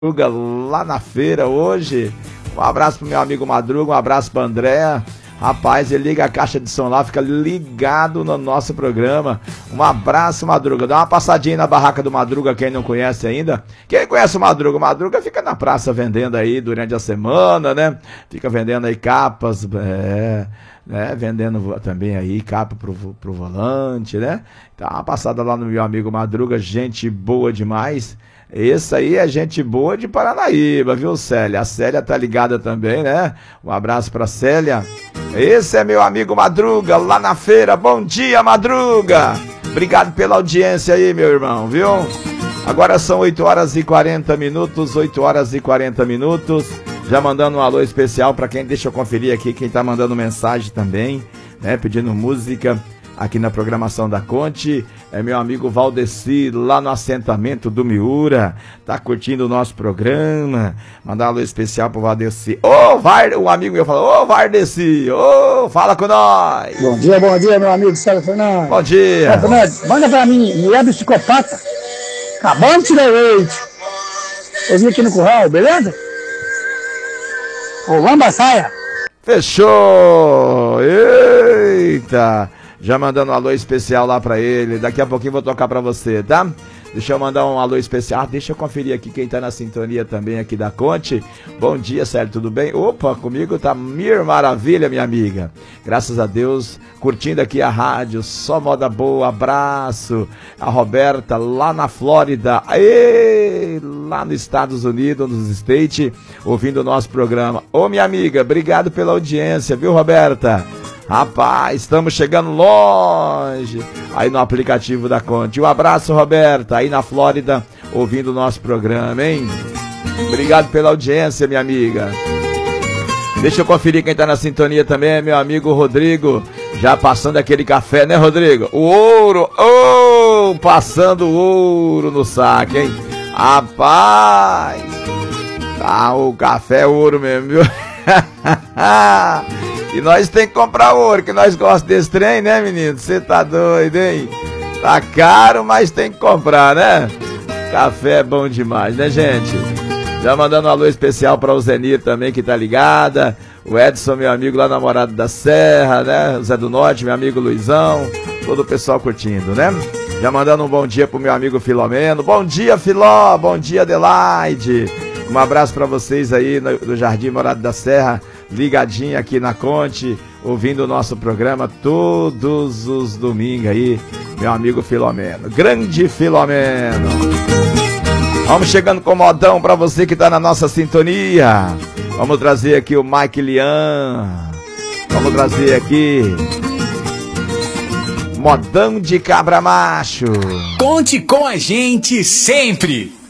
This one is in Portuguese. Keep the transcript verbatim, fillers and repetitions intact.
Madruga lá na feira hoje. Um abraço pro meu amigo Madruga, um abraço pra André. Rapaz, ele liga a caixa de som lá, fica ligado no nosso programa. Um abraço, Madruga. Dá uma passadinha na barraca do Madruga, quem não conhece ainda. Quem conhece o Madruga? O Madruga fica na praça vendendo aí durante a semana, né? Fica vendendo aí capas, é, né? Vendendo também aí capa pro, pro volante, né? Então, uma passada lá no meu amigo Madruga, gente boa demais. Esse aí é gente boa de Paranaíba, viu, Célia? A Célia tá ligada também, né? Um abraço pra Célia. Esse é meu amigo Madruga, lá na feira. Bom dia, Madruga! Obrigado pela audiência aí, meu irmão, viu? Agora são oito horas e quarenta minutos, oito horas e quarenta minutos. Já mandando um alô especial pra quem, deixa eu conferir aqui, quem tá mandando mensagem também, né? Pedindo música aqui na programação da Conte. É meu amigo Valdeci, lá no assentamento do Miura, tá curtindo o nosso programa. Mandar um alô especial pro Valdeci. Ô, Var... um amigo meu falou, ô, Valdeci, ô, fala com nós. Bom dia, bom dia, meu amigo Célio Fernandes. Bom dia. Ô, Fernandes, manda pra mim, mulher psicopata, acabando de tirar leite. Eu vim aqui no curral, beleza? Ô, lamba saia. Fechou. Eita. Já mandando um alô especial lá pra ele. Daqui a pouquinho vou tocar pra você, tá? Deixa eu mandar um alô especial. Ah, deixa eu conferir aqui quem tá na sintonia também aqui da Conte. Bom dia, Célio, tudo bem? Opa, comigo tá Mir Maravilha, minha amiga. Graças a Deus, curtindo aqui a rádio. Só moda boa, abraço. A Roberta lá na Flórida. Aê, lá nos Estados Unidos, nos States, ouvindo o nosso programa. Ô, minha amiga, obrigado pela audiência, viu, Roberta? Rapaz, estamos chegando longe aí no aplicativo da Conte. Um abraço, Roberta, aí na Flórida, ouvindo o nosso programa, hein? Obrigado pela audiência, minha amiga. Deixa eu conferir quem tá na sintonia também, meu amigo Rodrigo. Já passando aquele café, né, Rodrigo? O ouro, oh, passando o ouro no saco, hein? Rapaz, tá o café ouro mesmo, viu? E nós tem que comprar ouro, que nós gostamos desse trem, né, menino? Você tá doido, hein? Tá caro, mas tem que comprar, né? Café é bom demais, né, gente? Já mandando um alô especial pra o Zenir também, que tá ligada. O Edson, meu amigo lá na Morada da Serra, né? O Zé do Norte, meu amigo Luizão. Todo o pessoal curtindo, né? Já mandando um bom dia pro meu amigo Filomeno. Bom dia, Filó! Bom dia, Adelaide! Um abraço pra vocês aí no, no Jardim Morada da Serra. Ligadinho aqui na Conte, ouvindo o nosso programa todos os domingos aí, meu amigo Filomeno, grande Filomeno. Vamos chegando com modão pra você que tá na nossa sintonia. Vamos trazer aqui o Mike Lian. Vamos trazer aqui modão de cabra macho. Conte com a gente sempre.